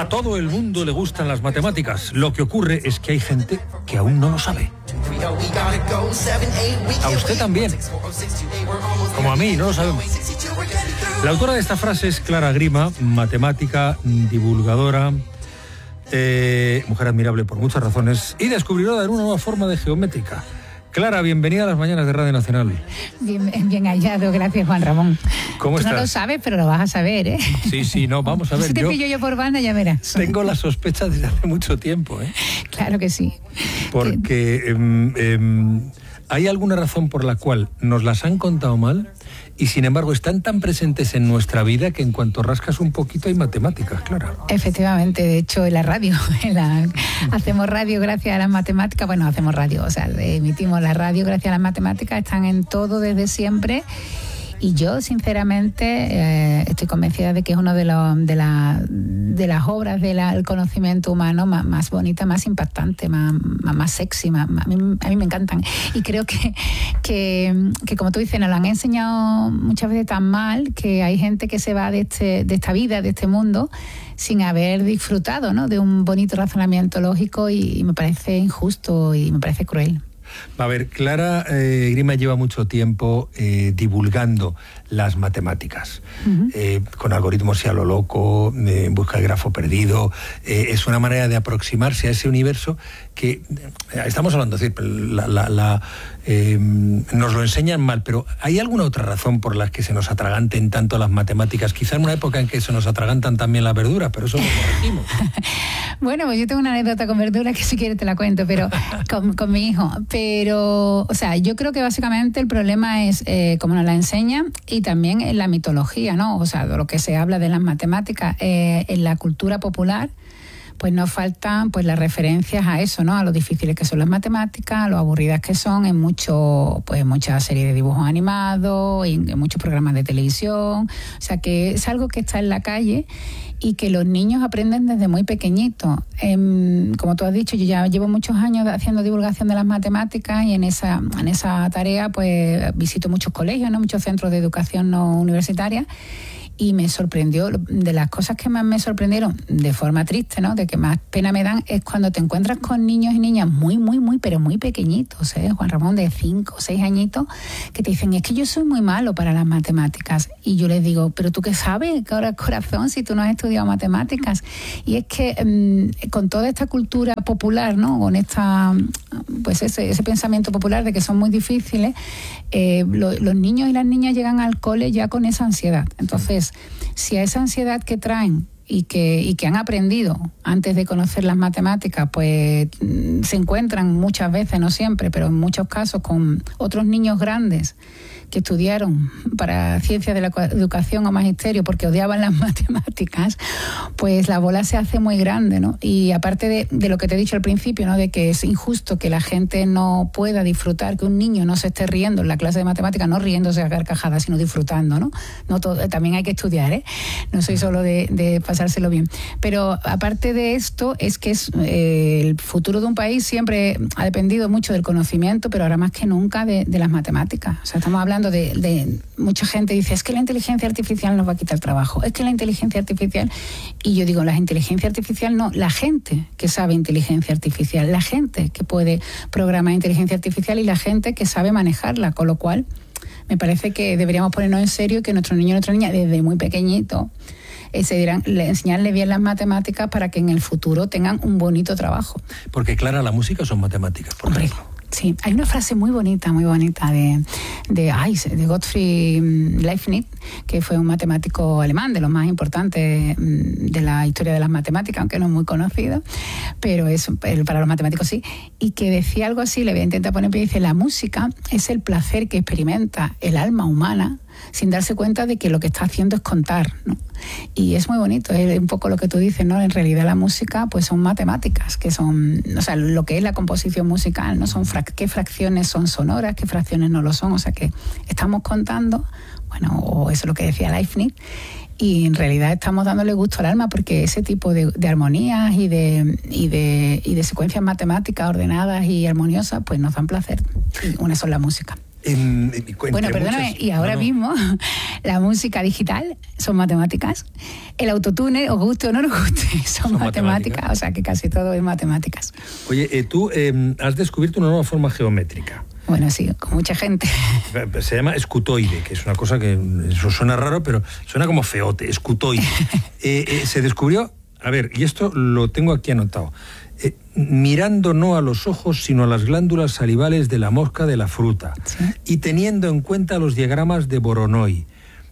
A todo el mundo le gustan las matemáticas. Lo que ocurre es que hay gente que aún no lo sabe. A usted también. Como a mí, no lo sabemos. La autora de esta frase es Clara Grima, matemática, divulgadora, mujer admirable por muchas razones y descubridora de una nueva forma de geométrica. Clara, bienvenida a las mañanas de Radio Nacional. Bien hallado, gracias Juan Ramón. ¿Cómo estás? No lo sabes, pero lo vas a saber, ¿eh? Sí, no, vamos a ver. Si te pillo yo por banda, ya verás. Tengo la sospecha desde hace mucho tiempo, ¿eh? Claro que sí. Porque hay alguna razón por la cual nos las han contado mal y sin embargo están tan presentes en nuestra vida que en cuanto rascas un poquito hay matemáticas, claro. Efectivamente, de hecho en la radio, hacemos radio gracias a las matemáticas, bueno, hacemos radio, o sea, emitimos la radio gracias a las matemáticas, están en todo desde siempre. Y yo, sinceramente, estoy convencida de que es una de las obras del conocimiento humano más bonita, más impactante, más sexy. A mí me encantan. Y creo que, como tú dices, nos lo han enseñado muchas veces tan mal que hay gente que se va de esta vida, de este mundo, sin haber disfrutado, ¿no?, de un bonito razonamiento lógico y me parece injusto y me parece cruel. A ver, Clara Grima lleva mucho tiempo divulgando las matemáticas, con algoritmos y a lo loco, en busca del grafo perdido. Es una manera de aproximarse a ese universo que estamos hablando, es decir, nos lo enseñan mal, pero ¿hay alguna otra razón por la que se nos atraganten tanto las matemáticas? Quizá en una época en que se nos atragantan también las verduras, pero eso lo corregimos. Bueno, pues yo tengo una anécdota con verduras que si quieres te la cuento, pero con mi hijo. Pero, o sea, yo creo que básicamente el problema es cómo nos la enseñan y también en la mitología, ¿no? O sea, de lo que se habla de las matemáticas en la cultura popular, pues nos faltan pues las referencias a eso, ¿no? A lo difíciles que son las matemáticas, a lo aburridas que son en muchas series de dibujos animados, y en muchos programas de televisión. O sea, que es algo que está en la calle y que los niños aprenden desde muy pequeñitos. Como tú has dicho, yo ya llevo muchos años haciendo divulgación de las matemáticas y en esa tarea pues visito muchos colegios, ¿no?, muchos centros de educación no universitaria. Y me sorprendió, de las cosas que más me sorprendieron, de forma triste, ¿no?, de que más pena me dan, es cuando te encuentras con niños y niñas muy, pero muy pequeñitos, Juan Ramón, de 5 o 6 añitos, que te dicen, es que yo soy muy malo para las matemáticas. Y yo les digo, pero ¿tú qué sabes, corazón, si tú no has estudiado matemáticas? Y es que con toda esta cultura popular, ¿no?, con pues ese pensamiento popular de que son muy difíciles, los niños y las niñas llegan al cole ya con esa ansiedad. Entonces, si a esa ansiedad que traen y que han aprendido antes de conocer las matemáticas, pues se encuentran muchas veces, no siempre, pero en muchos casos con otros niños grandes que estudiaron para ciencias de la educación o magisterio porque odiaban las matemáticas, pues la bola se hace muy grande, ¿no? Y aparte de lo que te he dicho al principio, ¿no?, de que es injusto que la gente no pueda disfrutar, que un niño no se esté riendo en la clase de matemáticas, no riéndose a carcajadas, sino disfrutando, ¿no? También hay que estudiar, ¿eh? No soy solo de pasárselo bien. Pero aparte de esto, es que el futuro de un país siempre ha dependido mucho del conocimiento, pero ahora más que nunca de las matemáticas. O sea, estamos hablando de mucha gente dice, es que la inteligencia artificial nos va a quitar el trabajo, es que la inteligencia artificial, y yo digo, la inteligencia artificial no, la gente que sabe inteligencia artificial, la gente que puede programar inteligencia artificial y la gente que sabe manejarla, con lo cual me parece que deberíamos ponernos en serio y que nuestros niños y nuestras niñas desde muy pequeñitos enseñarle bien las matemáticas para que en el futuro tengan un bonito trabajo. Porque, Clara, la música son matemáticas, por ejemplo. Sí, hay una frase muy bonita de Gottfried Leibniz, que fue un matemático alemán de los más importantes de la historia de las matemáticas, aunque no es muy conocido, pero para los matemáticos sí, y que decía algo así, le voy a intentar poner, dice, la música es el placer que experimenta el alma humana sin darse cuenta de que lo que está haciendo es contar, ¿no? Y es muy bonito, es un poco lo que tú dices, ¿no? En realidad la música pues son matemáticas, que son, o sea, lo que es la composición musical, ¿no? Son qué fracciones son sonoras, qué fracciones no lo son, o sea que estamos contando, bueno, o eso es lo que decía Leibniz, y en realidad estamos dándole gusto al alma porque ese tipo de armonías y de secuencias matemáticas ordenadas y armoniosas pues nos dan placer, y una son la música. Bueno, perdóname, y ahora mismo la música digital son matemáticas, el autotune, os guste o no nos guste, son matemáticas, o sea que casi todo es matemáticas. Oye, tú has descubierto una nueva forma geométrica. Bueno, sí, con mucha gente. Se llama escutoide, que es una cosa que eso suena raro, pero suena como feote, escutoide. Se descubrió, a ver, y esto lo tengo aquí anotado, mirando no a los ojos, sino a las glándulas salivales de la mosca de la fruta, ¿sí? Y teniendo en cuenta los diagramas de Voronoi.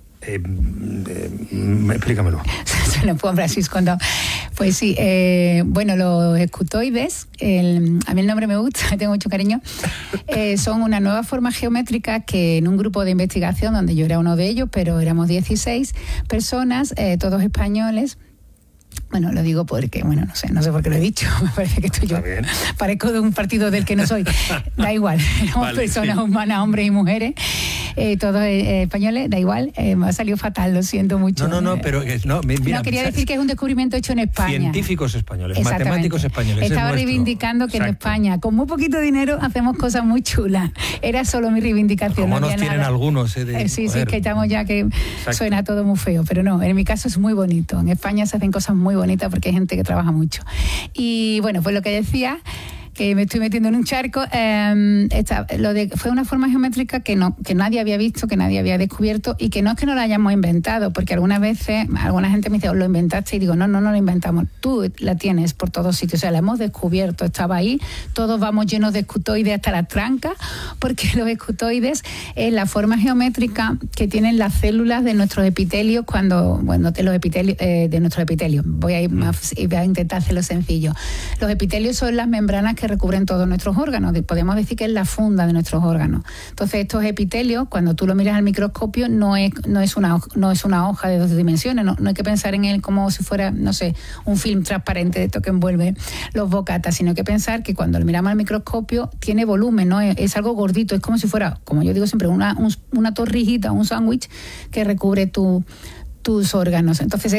Explícamelo. Se lo puedo Francisco cuando. Pues sí, bueno, los escutoides, a mí el nombre me gusta, tengo mucho cariño, son una nueva forma geométrica que en un grupo de investigación, donde yo era uno de ellos, pero éramos 16 personas, todos españoles. Bueno, lo digo porque, bueno, no sé por qué lo he dicho, me parece que estoy yo parezco de un partido del que no soy, da igual, somos personas humanas, hombres y mujeres, todos españoles, da igual, me ha salido fatal, lo siento mucho. No, pero mira, no, quería decir que es un descubrimiento hecho en España. Científicos españoles, matemáticos españoles. Estaba reivindicando que en España, con muy poquito dinero, hacemos cosas muy chulas. Era solo mi reivindicación. Como nos tienen algunos. Sí, es que estamos ya que suena todo muy feo, pero no, en mi caso es muy bonito. En España se hacen cosas muy bonitas porque hay gente que trabaja mucho. Y bueno, pues lo que decía, que me estoy metiendo en un charco, fue una forma geométrica que nadie había visto, que nadie había descubierto, y que no es que no la hayamos inventado, porque algunas veces alguna gente me dice, lo inventaste, y digo, no lo inventamos, tú la tienes por todos sitios, o sea, la hemos descubierto, estaba ahí, todos vamos llenos de escutoides hasta las trancas, porque los escutoides es la forma geométrica que tienen las células de nuestros epitelios de nuestros epitelios. Voy a intentar hacerlo sencillo. Los epitelios son las membranas que recubren todos nuestros órganos, podemos decir que es la funda de nuestros órganos. Entonces estos epitelios, cuando tú lo miras al microscopio, no es una hoja de 2 dimensiones, no hay que pensar en él como si fuera, no sé, un film transparente de esto que envuelve los bocatas, sino que pensar que cuando lo miramos al microscopio tiene volumen, ¿no? Es algo gordito, es como si fuera, como yo digo siempre, una torrijita, un sándwich que recubre tus órganos. Entonces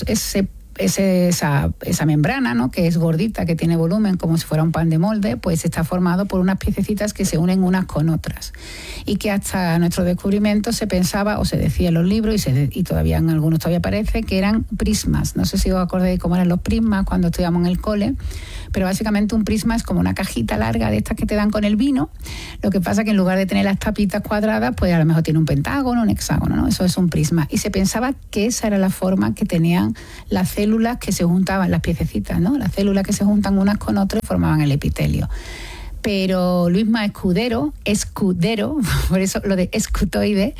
esa membrana, ¿no?, que es gordita, que tiene volumen como si fuera un pan de molde, pues está formado por unas piececitas que se unen unas con otras, y que hasta nuestro descubrimiento se pensaba, o se decía en los libros, y todavía en algunos todavía parece, que eran prismas. No sé si os acordáis de cómo eran los prismas cuando estudiamos en el cole, pero básicamente un prisma es como una cajita larga de estas que te dan con el vino. Lo que pasa que en lugar de tener las tapitas cuadradas, pues a lo mejor tiene un pentágono, un hexágono, ¿no? Eso es un prisma. Y se pensaba que esa era la forma que tenían las células que se juntaban, las piececitas, ¿no? Las células que se juntan unas con otras y formaban el epitelio. Pero Luisma Escudero, por eso lo de escutoide,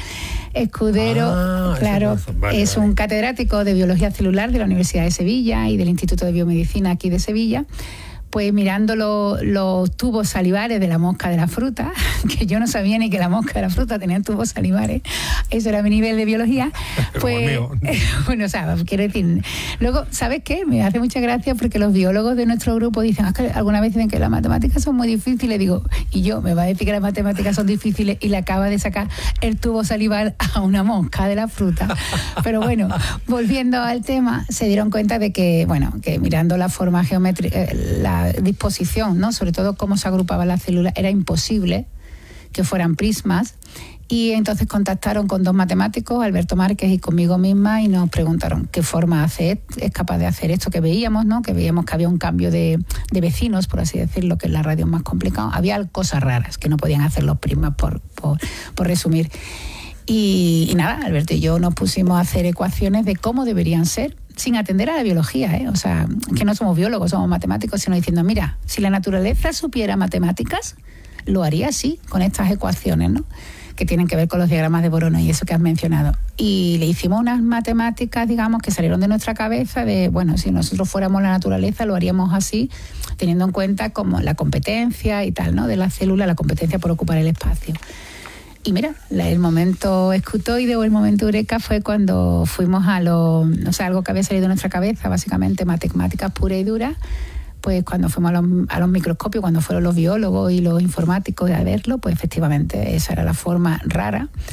claro, es un catedrático de biología celular de la Universidad de Sevilla y del Instituto de Biomedicina aquí de Sevilla. Pues mirando los tubos salivares de la mosca de la fruta, que yo no sabía ni que la mosca de la fruta tenía tubos salivares, eso era mi nivel de biología, pues, bueno, o sea, quiero decir, luego, ¿sabes qué? Me hace mucha gracia porque los biólogos de nuestro grupo dicen, que alguna vez dicen que las matemáticas son muy difíciles, digo, y yo, me va a decir que las matemáticas son difíciles y le acaba de sacar el tubo salivar a una mosca de la fruta. Pero bueno, volviendo al tema, se dieron cuenta de que, bueno, que mirando la forma geométrica, la disposición, ¿no?, sobre todo cómo se agrupaban las células, era imposible que fueran prismas, y entonces contactaron con 2 matemáticos, Alberto Márquez y conmigo misma, y nos preguntaron qué forma es capaz de hacer esto que veíamos, ¿no?, que veíamos que había un cambio de vecinos, por así decirlo, que en la radio es más complicado, había cosas raras que no podían hacer los prismas, por resumir. Y nada, Alberto y yo nos pusimos a hacer ecuaciones de cómo deberían ser, sin atender a la biología, o sea, que no somos biólogos, somos matemáticos, sino diciendo, mira, si la naturaleza supiera matemáticas, lo haría así, con estas ecuaciones, ¿no?, que tienen que ver con los diagramas de Voronoi y eso que has mencionado. Y le hicimos unas matemáticas, digamos, que salieron de nuestra cabeza de, bueno, si nosotros fuéramos la naturaleza, lo haríamos así, teniendo en cuenta como la competencia y tal, ¿no?, de la célula, la competencia por ocupar el espacio. Y mira, el momento escutoide o el momento eureka fue cuando fuimos algo que había salido de nuestra cabeza, básicamente matemáticas puras y duras, pues cuando fuimos a los microscopios, cuando fueron los biólogos y los informáticos a verlo, pues efectivamente esa era la forma rara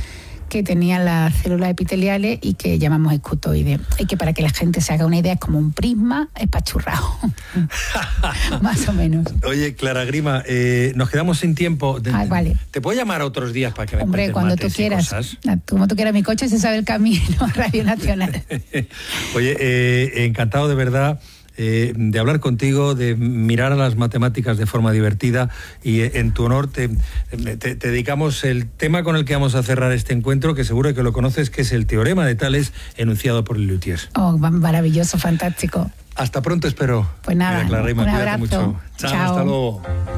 que tenían las células epiteliales y que llamamos escutoides. Y que para que la gente se haga una idea es como un prisma espachurrado. Más o menos. Oye, Clara Grima, nos quedamos sin tiempo. Vale. ¿Te puedo llamar otros días para que me Hombre, cuando tú quieras. Como tú quieras, mi coche se sabe el camino a Radio Nacional. Oye, encantado de verdad de hablar contigo, de mirar a las matemáticas de forma divertida, y en tu honor te dedicamos el tema con el que vamos a cerrar este encuentro, que seguro que lo conoces, que es el teorema de Tales enunciado por Lelutier. Oh, maravilloso, fantástico. Hasta pronto, espero. Pues nada, Clara Grima, un cuídate abrazo. mucho. Chao, hasta luego.